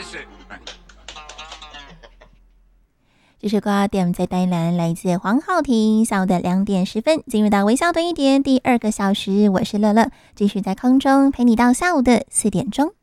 是。 这首歌点在单栏来自黄浩庭，下午的2:10，进入到微笑的一点第2个小时，我是乐乐，继续在空中陪你到下午的4点钟。